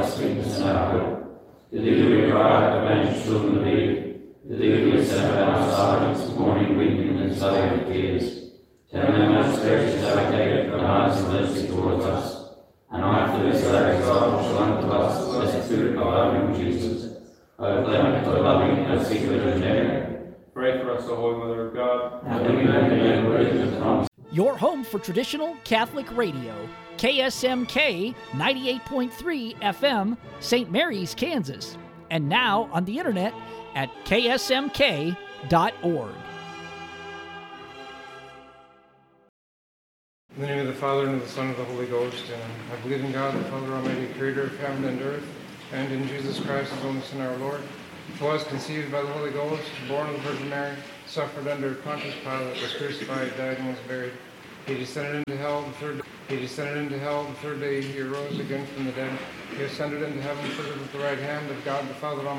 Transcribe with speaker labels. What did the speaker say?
Speaker 1: sweetness and our hope. To thee we cry, avenge children of Eve. To thee we send up our silence, mourning, weeping, and silent tears. Tell them how gracious thou take from eyes of mercy towards us. And after this thou exalt unto us, blessed fruit of our womb, Jesus. O clement, O loving, O sweet Virgin Mary,
Speaker 2: pray for us, O Holy Mother of God,
Speaker 1: that we may be made worthy of the promise.
Speaker 3: Your home for traditional Catholic radio, KSMK 98.3 FM, St. Mary's, Kansas. And now on the internet at ksmk.org.
Speaker 4: In the name of the Father, and of the Son, and of the Holy Ghost, and I believe in God, the Father Almighty, creator of heaven and earth, and in Jesus Christ, his only Son, our Lord, who was conceived by the Holy Ghost, born of the Virgin Mary, suffered under Pontius Pilate, was crucified, died, and was buried. He descended into hell the third day. He arose again from the dead. He ascended into heaven, seated at the right hand of God the Father Almighty.